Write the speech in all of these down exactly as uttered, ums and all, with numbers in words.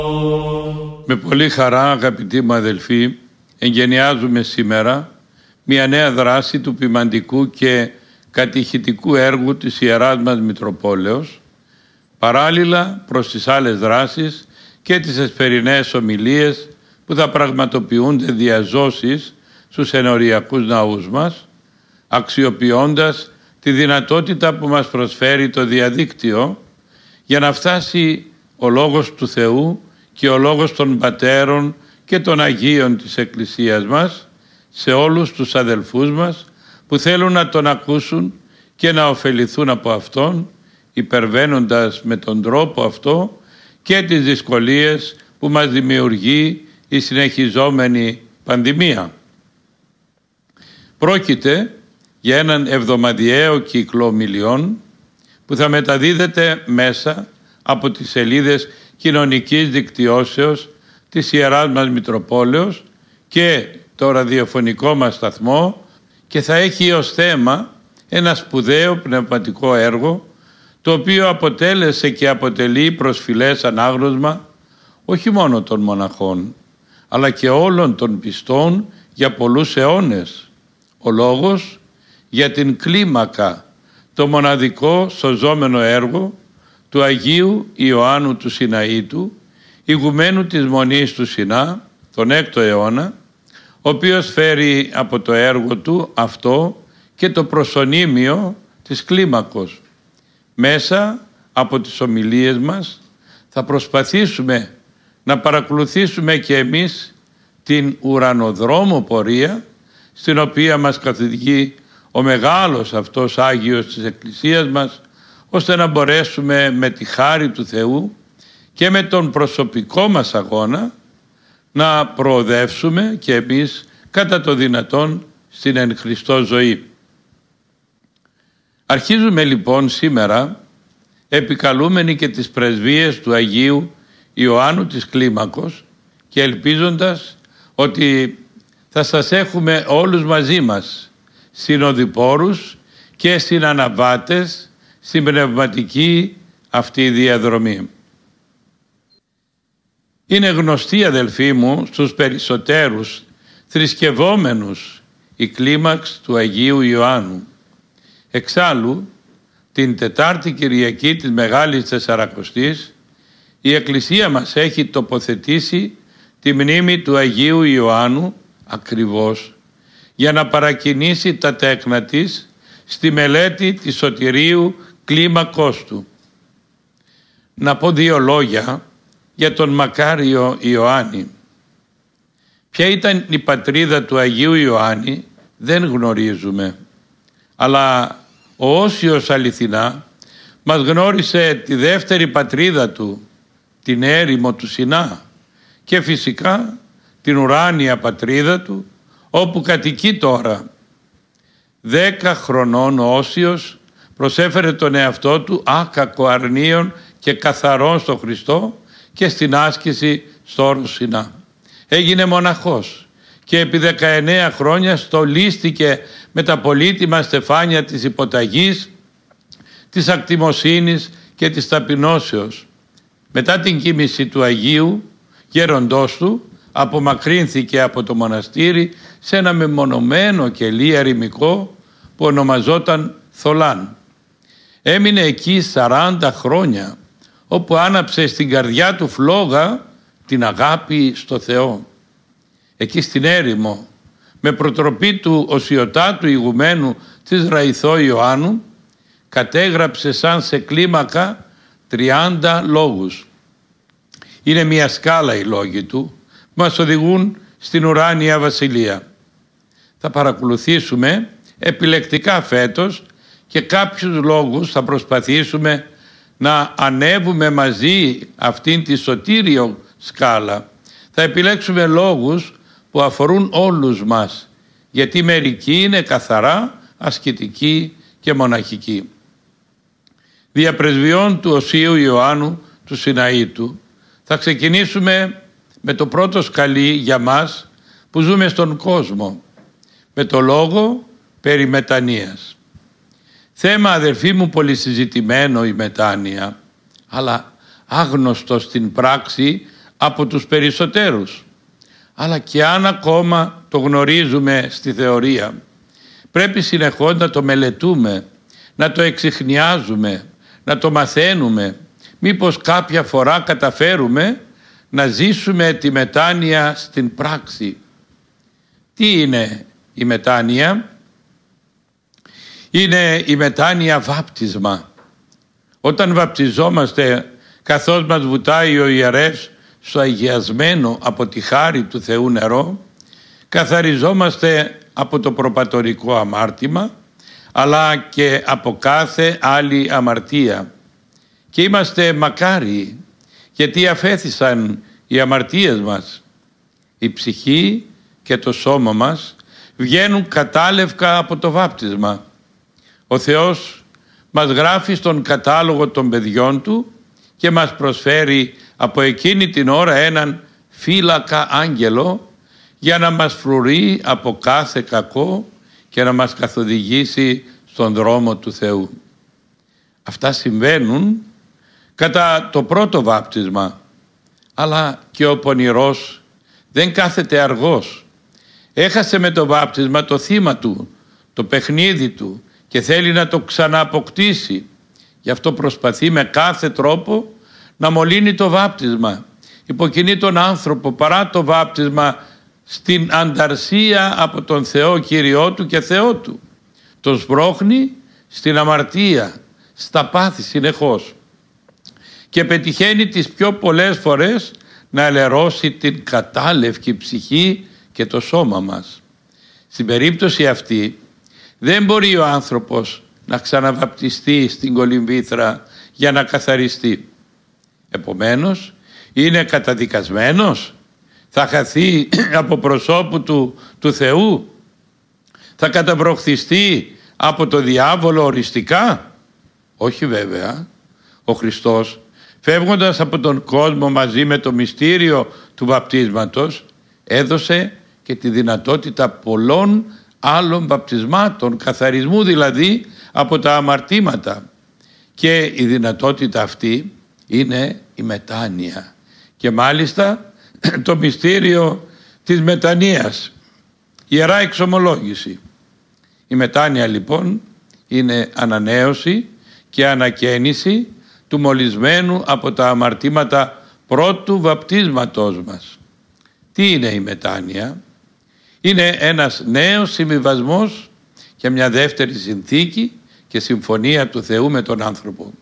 Με πολύ χαρά, αγαπητοί μου αδελφοί, εγγενιάζουμε σήμερα μια νέα δράση του ποιμαντικού και κατηχητικού έργου της Ιεράς μας Μητροπόλεως, παράλληλα προς τις άλλες δράσεις και τις εσπερινές ομιλίες που θα πραγματοποιούνται διαζώσεις στους ενοριακούς ναούς μας, αξιοποιώντας τη δυνατότητα που μας προσφέρει το διαδίκτυο για να φτάσει ο Λόγος του Θεού και ο Λόγος των Πατέρων και των Αγίων της Εκκλησίας μας σε όλους τους αδελφούς μας που θέλουν να τον ακούσουν και να ωφεληθούν από Αυτόν, υπερβαίνοντας με τον τρόπο αυτό και τις δυσκολίες που μας δημιουργεί η συνεχιζόμενη πανδημία. Πρόκειται για έναν εβδομαδιαίο κύκλο ομιλιών που θα μεταδίδεται μέσα από τις σελίδες κοινωνικής δικτυώσεως της Ιεράς μας Μητροπόλεως και το ραδιοφωνικό μας σταθμό και θα έχει ως θέμα ένα σπουδαίο πνευματικό έργο το οποίο αποτέλεσε και αποτελεί προσφυλές ανάγνωσμα όχι μόνο των μοναχών αλλά και όλων των πιστών για πολλούς αιώνες. Ο λόγος για την κλίμακα, το μοναδικό σωζόμενο έργο του Αγίου Ιωάννου του Σιναήτου, ηγουμένου της Μονής του Σινά, τον έκτο αιώνα, ο οποίος φέρει από το έργο του αυτό και το προσωνύμιο της κλίμακος. Μέσα από τις ομιλίες μας θα προσπαθήσουμε να παρακολουθήσουμε και εμείς την ουρανοδρόμο πορεία στην οποία μας καθοδηγεί ο μεγάλος αυτός Άγιος της Εκκλησίας μας, ώστε να μπορέσουμε με τη χάρη του Θεού και με τον προσωπικό μας αγώνα να προοδεύσουμε και εμείς κατά το δυνατόν στην εν Χριστώ ζωή. Αρχίζουμε λοιπόν σήμερα επικαλούμενοι και τις πρεσβείες του Αγίου Ιωάννου της Κλίμακος και ελπίζοντας ότι θα σας έχουμε όλους μαζί μας συνοδοιπόρους και συναναβάτες στην πνευματική αυτή διαδρομή. Είναι γνωστή, αδελφοί μου, στους περισσότερους θρησκευόμενους η κλίμαξ του Αγίου Ιωάννου. Εξάλλου, την Τετάρτη Κυριακή της Μεγάλης Τεσσαρακοστής, η Εκκλησία μας έχει τοποθετήσει τη μνήμη του Αγίου Ιωάννου ακριβώς για να παρακινήσει τα τέκνα της στη μελέτη της σωτηρίου κλίμακός του. Να πω δύο λόγια για τον μακάριο Ιωάννη. Ποια ήταν η πατρίδα του Αγίου Ιωάννη δεν γνωρίζουμε, αλλά ο Όσιος αληθινά μας γνώρισε τη δεύτερη πατρίδα του, την έρημο του Σινά, και φυσικά την ουράνια πατρίδα του όπου κατοικεί τώρα. Δέκα χρονών ο Όσιος προσέφερε τον εαυτό του άκακο αρνίων και καθαρόν στο Χριστό και στην άσκηση στο όρος Σινά. Έγινε μοναχός και επί δεκαεννέα χρόνια στολίστηκε με τα πολύτιμα στεφάνια της υποταγής, της ακτιμοσύνης και της ταπεινώσεως. Μετά την κοίμηση του Αγίου γέροντός του απομακρύνθηκε από το μοναστήρι σε ένα μεμονωμένο κελί ερημικό που ονομαζόταν Θολάν. Έμεινε εκεί σαράντα χρόνια, όπου άναψε στην καρδιά του φλόγα την αγάπη στο Θεό. Εκεί στην έρημο, με προτροπή του οσιωτάτου ηγουμένου της Ραϊθώ Ιωάννου, κατέγραψε σαν σε κλίμακα τριάντα λόγους. Είναι μια σκάλα οι λόγοι του που μας οδηγούν στην ουράνια βασιλεία. Θα παρακολουθήσουμε επιλεκτικά φέτος και κάποιους λόγους θα προσπαθήσουμε να ανέβουμε μαζί αυτήν τη σωτήριο σκάλα. Θα επιλέξουμε λόγους που αφορούν όλους μας, γιατί μερικοί είναι καθαρά ασκητικοί και μοναχικοί. Διαπρεσβειών του Οσίου Ιωάννου του Σιναήτου θα ξεκινήσουμε με το πρώτο σκαλί για μας που ζούμε στον κόσμο, με το λόγο περί μετανοίας. Θέμα, αδερφοί μου, πολυσυζητημένο η μετάνοια, αλλά άγνωστο στην πράξη από τους περισσότερους. Αλλά και αν ακόμα το γνωρίζουμε στη θεωρία, πρέπει συνεχώς να το μελετούμε, να το εξιχνιάζουμε, να το μαθαίνουμε. Μήπως κάποια φορά καταφέρουμε να ζήσουμε τη μετάνοια στην πράξη. Τι είναι η μετάνοια? Είναι η μετάνοια βάπτισμα. Όταν βαπτιζόμαστε, καθώς μας βουτάει ο ιερεύς στο αγιασμένο από τη χάρη του Θεού νερό, καθαριζόμαστε από το προπατορικό αμάρτημα, αλλά και από κάθε άλλη αμαρτία. Και είμαστε μακάριοι, γιατί αφέθησαν οι αμαρτίες μας. Η ψυχή και το σώμα μας βγαίνουν κατάλευκα από το βάπτισμα. Ο Θεός μας γράφει στον κατάλογο των παιδιών Του και μας προσφέρει από εκείνη την ώρα έναν φύλακα άγγελο για να μας φρουρεί από κάθε κακό και να μας καθοδηγήσει στον δρόμο του Θεού. Αυτά συμβαίνουν κατά το πρώτο βάπτισμα, αλλά και ο πονηρός δεν κάθεται αργός. Έχασε με το βάπτισμα το θύμα του, το παιχνίδι του και θέλει να το ξανααποκτήσει. Γι' αυτό προσπαθεί με κάθε τρόπο να μολύνει το βάπτισμα. Υποκινεί τον άνθρωπο παρά το βάπτισμα στην ανταρσία από τον Θεό Κύριό του και Θεό του. Τον σπρώχνει στην αμαρτία, στα πάθη συνεχώς. Και πετυχαίνει τις πιο πολλές φορές να ελερώσει την κατάλευκη ψυχή και το σώμα μας. Στην περίπτωση αυτή δεν μπορεί ο άνθρωπος να ξαναβαπτιστεί στην κολυμβήθρα για να καθαριστεί. Επομένως είναι καταδικασμένος, θα χαθεί από προσώπου του, του Θεού, θα καταβροχθιστεί από το διάβολο οριστικά. Όχι βέβαια. Ο Χριστός, φεύγοντας από τον κόσμο μαζί με το μυστήριο του βαπτίσματος, έδωσε και τη δυνατότητα πολλών άλλων βαπτισμάτων, καθαρισμού δηλαδή από τα αμαρτήματα. Και η δυνατότητα αυτή είναι η μετάνοια και μάλιστα το μυστήριο της μετανοίας, Ιερά Εξομολόγηση. Η μετάνοια λοιπόν είναι ανανέωση και ανακαίνιση του μολυσμένου από τα αμαρτήματα πρώτου βαπτίσματός μας. Τι είναι η μετάνοια? Είναι ένας νέος συμβιβασμός και μια δεύτερη συνθήκη και συμφωνία του Θεού με τον άνθρωπο.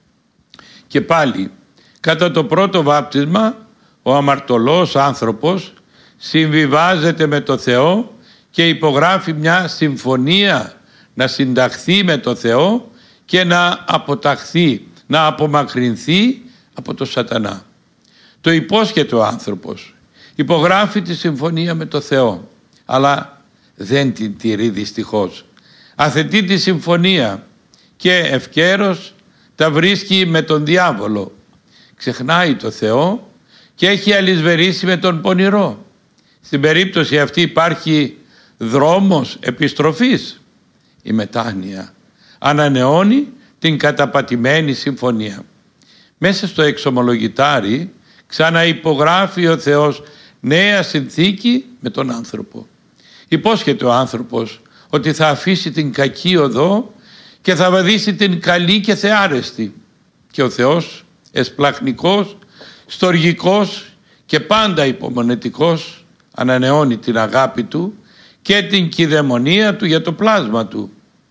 Και πάλι, κατά το πρώτο βάπτισμα, ο αμαρτωλός άνθρωπος συμβιβάζεται με το Θεό και υπογράφει μια συμφωνία να συνταχθεί με το Θεό και να αποταχθεί, να απομακρυνθεί από το σατανά. Το υπόσχεται ο άνθρωπος, υπογράφει τη συμφωνία με το Θεό, αλλά δεν την τηρεί δυστυχώς. Αθετεί τη συμφωνία και ευκαίρως τα βρίσκει με τον διάβολο. Ξεχνάει το Θεό και έχει αλυσβερίσει με τον πονηρό. Στην περίπτωση αυτή υπάρχει δρόμος επιστροφής. Η μετάνοια ανανεώνει την καταπατημένη συμφωνία. Μέσα στο εξομολογητάρι ξαναυπογράφει ο Θεός νέα συνθήκη με τον άνθρωπο. Υπόσχεται ο άνθρωπος ότι θα αφήσει την κακή οδό και θα βαδίσει την καλή και θεάρεστη. Και ο Θεός, εσπλαχνικός, στοργικός και πάντα υπομονετικός, ανανεώνει την αγάπη Του και την κηδαιμονία Του για το πλάσμα Του.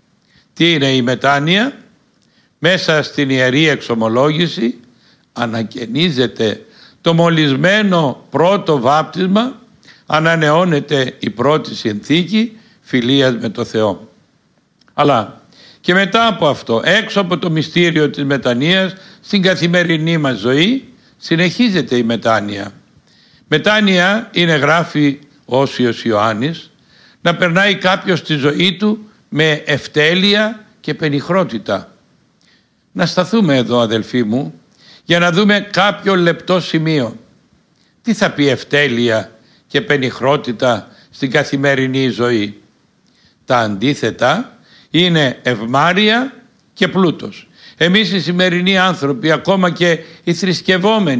Τι είναι η μετάνοια? Μέσα στην Ιερή Εξομολόγηση ανακαινίζεται το μολυσμένο πρώτο βάπτισμα, ανανεώνεται η πρώτη συνθήκη φιλίας με το Θεό. Αλλά και μετά από αυτό, έξω από το μυστήριο της μετανοίας, στην καθημερινή μας ζωή συνεχίζεται η μετάνοια. Μετάνοια είναι, γράφει ο Όσιος Ιωάννης, να περνάει κάποιος τη ζωή του με ευτέλεια και πενιχρότητα. Να σταθούμε εδώ, αδελφοί μου, για να δούμε κάποιο λεπτό σημείο. Τι θα πει ευτέλεια και πενιχρότητα στην καθημερινή ζωή? Τα αντίθετα είναι ευμάρεια και πλούτος. Εμείς οι σημερινοί άνθρωποι, ακόμα και οι θρησκευόμενοι,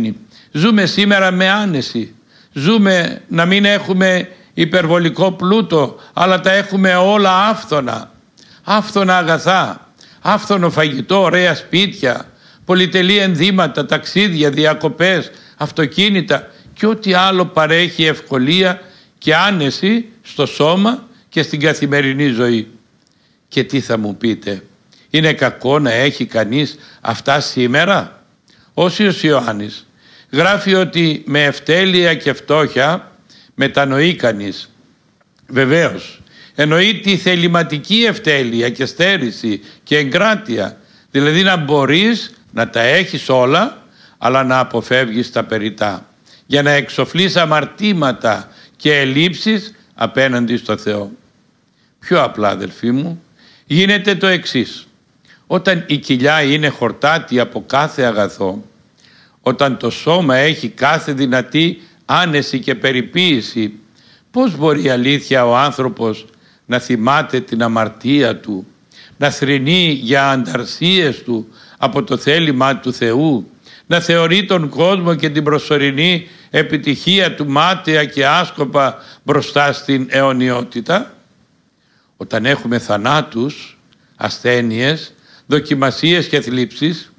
Ζούμε σήμερα με άνεση. Ζούμε να μην έχουμε υπερβολικό πλούτο, αλλά τα έχουμε όλα άφθονα. Άφθονα αγαθά, άφθονο φαγητό, ωραία σπίτια, πολυτελή ενδύματα, ταξίδια, διακοπές, αυτοκίνητα και ό,τι άλλο παρέχει ευκολία και άνεση στο σώμα και στην καθημερινή ζωή. Και τι θα μου πείτε, είναι κακό να έχει κανείς αυτά σήμερα? Όσιος Ιωάννης γράφει ότι με ευτέλεια και φτώχεια μετανοεί κανείς. Βεβαίως, εννοεί τη θεληματική ευτέλεια και στέρηση και εγκράτεια, δηλαδή να μπορείς να τα έχεις όλα, αλλά να αποφεύγεις τα περιτά, για να εξοφλείς αμαρτήματα και ελλείψεις απέναντι στο Θεό. Πιο απλά, αδελφοί μου, γίνεται το εξής. Όταν η κοιλιά είναι χορτάτη από κάθε αγαθό, όταν το σώμα έχει κάθε δυνατή άνεση και περιποίηση, πώς μπορεί αλήθεια ο άνθρωπος να θυμάται την αμαρτία του, να θρηνεί για ανταρσίες του από το θέλημα του Θεού, να θεωρεί τον κόσμο και την προσωρινή επιτυχία του μάταια και άσκοπα μπροστά στην αιωνιότητα? Όταν έχουμε θανάτους, ασθένειες, δοκιμασίες και θλίψεις,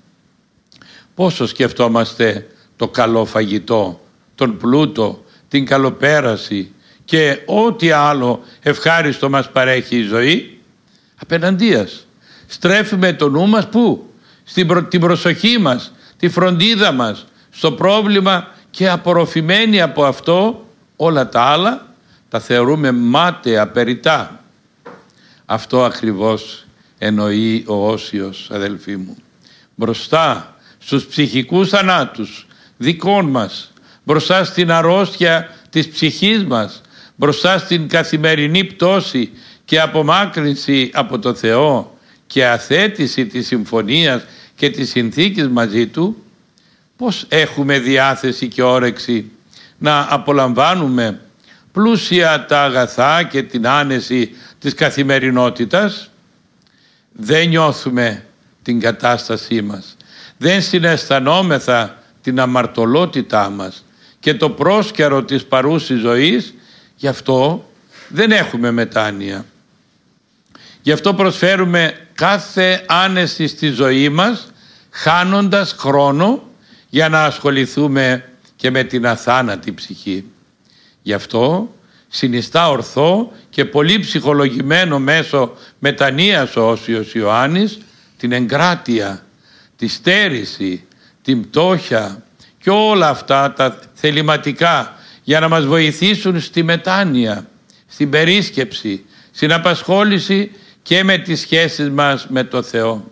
πόσο σκεφτόμαστε το καλό φαγητό, τον πλούτο, την καλοπέραση και ό,τι άλλο ευχάριστο μας παρέχει η ζωή? Απέναντίας, στρέφουμε το νου μας πού? Στην προ... την προσοχή μας, τη φροντίδα μας στο πρόβλημα και απορροφημένοι από αυτό όλα τα άλλα τα θεωρούμε μάταια, περιτά. Αυτό ακριβώς εννοεί ο Όσιος, αδελφοί μου. Μπροστά στους ψυχικούς θανάτους δικών μας, μπροστά στην αρρώστια της ψυχής μας, μπροστά στην καθημερινή πτώση και απομάκρυνση από το Θεό και αθέτηση της συμφωνίας και της συνθήκης μαζί Του, πώς έχουμε διάθεση και όρεξη να απολαμβάνουμε πλούσια τα αγαθά και την άνεση της καθημερινότητας? Δεν νιώθουμε την κατάστασή μας, δεν συναισθανόμεθα την αμαρτωλότητά μας και το πρόσκαιρο της παρούσης ζωής, γι' αυτό δεν έχουμε μετάνοια. Γι' αυτό προσφέρουμε κάθε άνεση στη ζωή μας, χάνοντας χρόνο για να ασχοληθούμε και με την αθάνατη ψυχή. Γι' αυτό συνιστά ορθό και πολύ ψυχολογημένο μέσω μετανοίας ο Όσιος Ιωάννης την εγκράτεια, τη στέρηση, την πτώχεια και όλα αυτά τα θεληματικά για να μας βοηθήσουν στη μετάνοια, στην περίσκεψη, στην απασχόληση και με τις σχέσεις μας με το Θεό.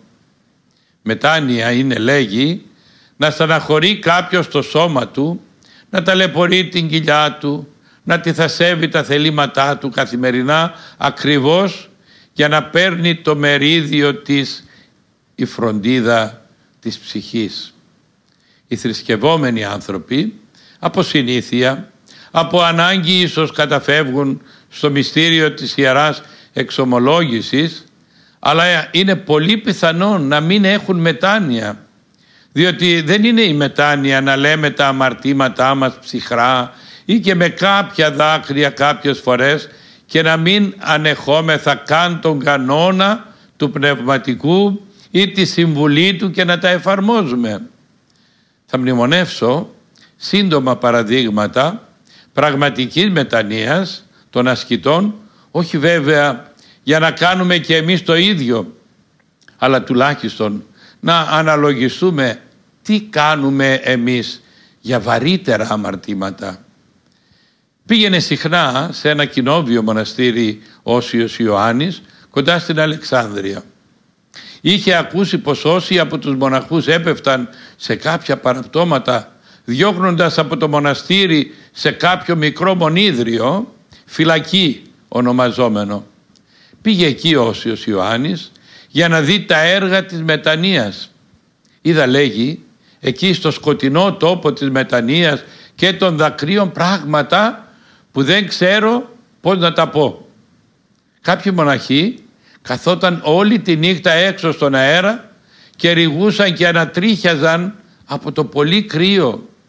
Μετάνοια είναι, λέγει, να στεναχωρεί κάποιος το σώμα του, να ταλαιπωρεί την κοιλιά του, να τυθασεύει τα θελήματά του καθημερινά, ακριβώς για να παίρνει το μερίδιο της η φροντίδα της ψυχής. Οι θρησκευόμενοι άνθρωποι από συνήθεια, από ανάγκη ίσως καταφεύγουν στο μυστήριο της Ιεράς Εξομολόγησης, αλλά είναι πολύ πιθανόν να μην έχουν μετάνοια, διότι δεν είναι η μετάνοια να λέμε τα αμαρτήματά μας ψυχρά ή και με κάποια δάκρυα κάποιες φορές και να μην ανεχόμεθα καν τον κανόνα του πνευματικού ή τη συμβουλή του και να τα εφαρμόζουμε. Θα μνημονεύσω σύντομα παραδείγματα πραγματικής μετανοίας των ασκητών, όχι βέβαια για να κάνουμε και εμείς το ίδιο, αλλά τουλάχιστον να αναλογιστούμε τι κάνουμε εμείς για βαρύτερα αμαρτήματα. Πήγαινε συχνά σε ένα κοινόβιο μοναστήρι Όσιος Ιωάννης κοντά στην Αλεξάνδρεια. Είχε ακούσει πως όσοι από τους μοναχούς έπεφταν σε κάποια παραπτώματα διώχνοντας από το μοναστήρι σε κάποιο μικρό μονίδριο, φυλακή ονομαζόμενο. Πήγε εκεί ο Όσιος Ιωάννης για να δει τα έργα της μετανοίας. Είδα, λέγει, εκεί στο σκοτεινό τόπο της μετανοίας και των δακρύων πράγματα που δεν ξέρω πώς να τα πω. Κάποιοι μοναχοί καθόταν όλη τη νύχτα έξω στον αέρα και ρηγούσαν και ανατρίχιαζαν από το πολύ κρύο.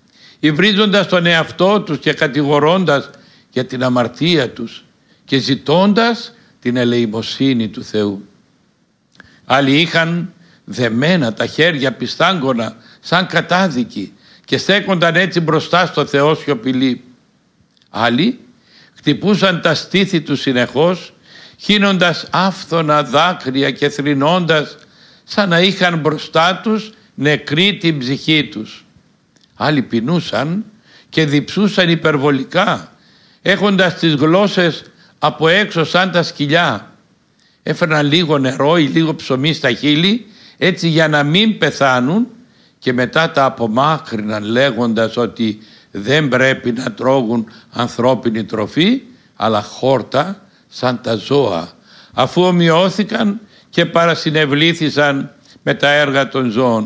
υβρίζοντας τον εαυτό τους και κατηγορώντας για την αμαρτία τους και ζητώντας την ελεημοσύνη του Θεού. Άλλοι είχαν δεμένα τα χέρια πιστάγκωνα σαν κατάδικοι και στέκονταν έτσι μπροστά στο Θεό σιωπηλοί. Άλλοι χτυπούσαν τα στήθη τους συνεχώς, χύνοντας άφθονα δάκρυα και θρηνώντας σαν να είχαν μπροστά τους νεκρή την ψυχή τους. Άλλοι πεινούσαν και διψούσαν υπερβολικά, έχοντας τις γλώσσες από έξω σαν τα σκυλιά. Έφερναν λίγο νερό ή λίγο ψωμί στα χείλη, έτσι για να μην πεθάνουν, και μετά τα απομάκρυναν λέγοντας ότι δεν πρέπει να τρώγουν ανθρώπινη τροφή, αλλά χόρτα σαν τα ζώα, αφού ομοιώθηκαν και παρασυνευλήθησαν με τα έργα των ζώων.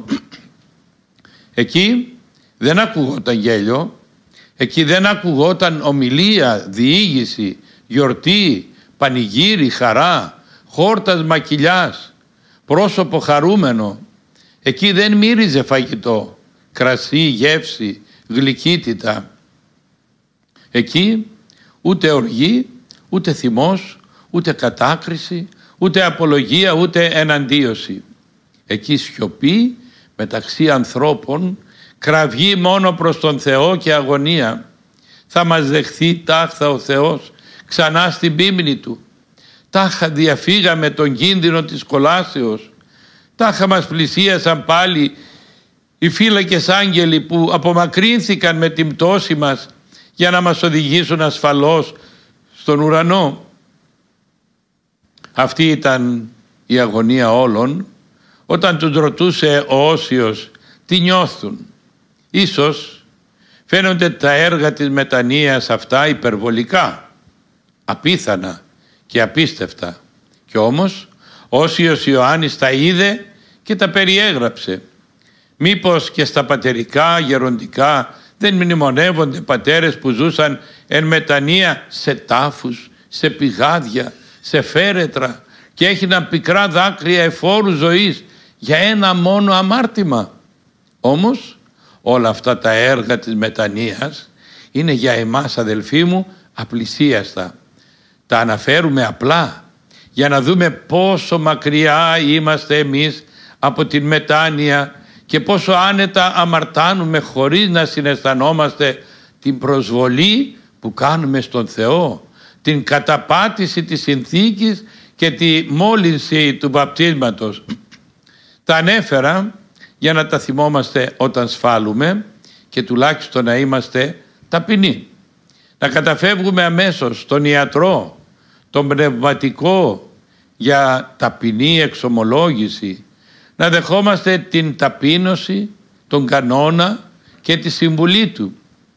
Εκεί δεν ακουγόταν γέλιο, εκεί δεν ακουγόταν ομιλία, διήγηση, γιορτή, πανηγύρι, χαρά, χόρτασμα κοιλιάς, πρόσωπο χαρούμενο. Εκεί δεν μύριζε φαγητό, κρασί, γεύση, γλυκύτητα. Εκεί ούτε οργή, ούτε θυμός, ούτε κατάκριση, ούτε απολογία, ούτε εναντίωση. Εκεί σιωπή μεταξύ ανθρώπων, κραυγή μόνο προς τον Θεό και αγωνία. Θα μας δεχθεί τάχθα ο Θεός ξανά στην πίμνη Του. Τάχα διαφύγαμε τον κίνδυνο της κολάσεως. Τάχα μας πλησίασαν πάλι οι φύλακες άγγελοι που απομακρύνθηκαν με την πτώση μας για να μας οδηγήσουν ασφαλώς στον ουρανό. Αυτή ήταν η αγωνία όλων όταν τους ρωτούσε ο Όσιος τι νιώθουν. Ίσως φαίνονται τα έργα της μετανοίας αυτά υπερβολικά, απίθανα και απίστευτα. Κι όμως ο Όσιος Ιωάννης τα είδε και τα περιέγραψε. Μήπως και στα πατερικά, γεροντικά δεν μνημονεύονται πατέρες που ζούσαν εν μετανία σε τάφους, σε πηγάδια, σε φέρετρα και έγιναν πικρά δάκρυα εφόρου ζωής για ένα μόνο αμάρτημα. Όμως όλα αυτά τα έργα της μετανοίας είναι για εμάς, αδελφοί μου, απλησίαστα. Τα αναφέρουμε απλά για να δούμε πόσο μακριά είμαστε εμείς από την μετάνοια και πόσο άνετα αμαρτάνουμε χωρίς να συναισθανόμαστε την προσβολή που κάνουμε στον Θεό, την καταπάτηση της συνθήκης και τη μόλυνση του βαπτίσματος. Τα ανέφερα για να τα θυμόμαστε όταν σφάλουμε και τουλάχιστον να είμαστε ταπεινοί. Να καταφεύγουμε αμέσως στον ιατρό, τον πνευματικό, για ταπεινή εξομολόγηση. Να δεχόμαστε την ταπείνωση, τον κανόνα και τη συμβουλή του.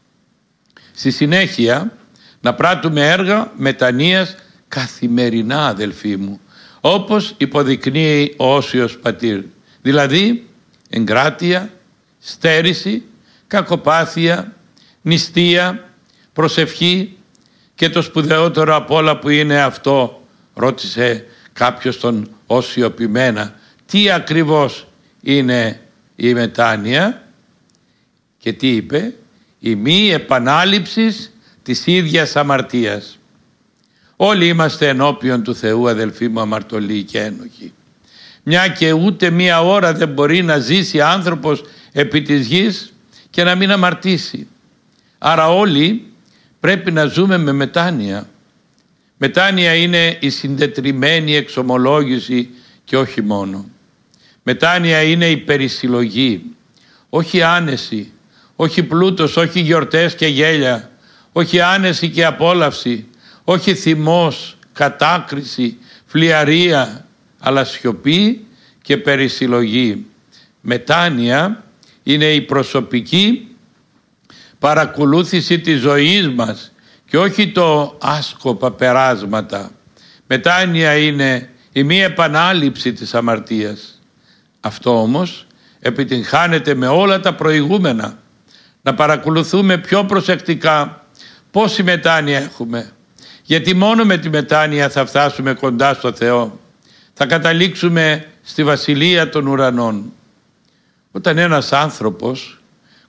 Στη συνέχεια να πράττουμε έργα μετανοίας καθημερινά, αδελφοί μου, όπως υποδεικνύει ο Όσιος Πατήρ. Δηλαδή εγκράτεια, στέρηση, κακοπάθεια, νηστεία, προσευχή και το σπουδαιότερο απ' όλα που είναι αυτό, ρώτησε κάποιος τον Όσιο ποιμένα, τι ακριβώς είναι η μετάνοια, και τι είπε? Η μη επανάληψης της ίδιας αμαρτίας. Όλοι είμαστε ενώπιον του Θεού, αδελφοί μου, αμαρτωλοί και ένοχοι. Μια και ούτε μία ώρα δεν μπορεί να ζήσει άνθρωπος επί της γης και να μην αμαρτήσει. Άρα όλοι πρέπει να ζούμε με μετάνοια. Μετάνοια είναι η συντετριμμένη εξομολόγηση και όχι μόνο. Μετάνοια είναι η περισυλλογή, όχι άνεση, όχι πλούτος, όχι γιορτές και γέλια, όχι άνεση και απόλαυση, όχι θυμός, κατάκριση, φλιαρία, αλλά σιωπή και περισυλλογή. Μετάνοια είναι η προσωπική παρακολούθηση της ζωής μας και όχι το άσκοπα περάσματα. Μετάνοια είναι η μη επανάληψη της αμαρτίας. Αυτό όμως επιτυγχάνεται με όλα τα προηγούμενα. Να παρακολουθούμε πιο προσεκτικά πόση μετάνοια έχουμε, γιατί μόνο με τη μετάνοια θα φτάσουμε κοντά στο Θεό, θα καταλήξουμε στη Βασιλεία των Ουρανών. Όταν ένας άνθρωπος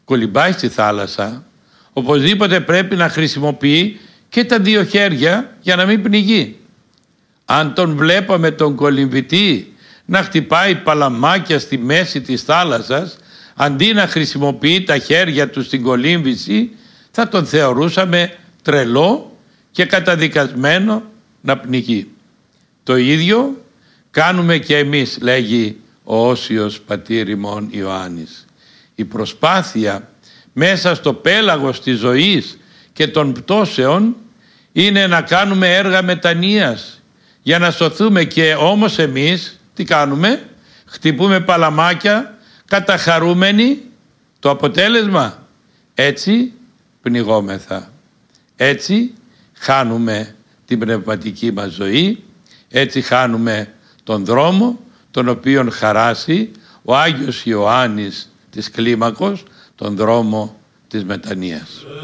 κολυμπάει στη θάλασσα, οπωσδήποτε πρέπει να χρησιμοποιεί και τα δύο χέρια για να μην πνιγεί. Αν τον βλέπαμε τον κολυμβητή να χτυπάει παλαμάκια στη μέση της θάλασσας, αντί να χρησιμοποιεί τα χέρια του στην κολύμβηση, θα τον θεωρούσαμε τρελό και καταδικασμένο να πνιγεί. Το ίδιο κάνουμε και εμείς, λέγει ο όσιος πατήρ ημών Ιωάννης. Η προσπάθεια μέσα στο πέλαγος της ζωής και των πτώσεων είναι να κάνουμε έργα μετανοίας για να σωθούμε, και όμως εμείς τι κάνουμε? Χτυπούμε παλαμάκια καταχαρούμενοι. Το αποτέλεσμα? Έτσι πνιγόμεθα. Έτσι χάνουμε την πνευματική μας ζωή, έτσι χάνουμε τον δρόμο τον οποίον χαράσει ο Άγιος Ιωάννης της Κλίμακος, τον δρόμο της μετανοίας.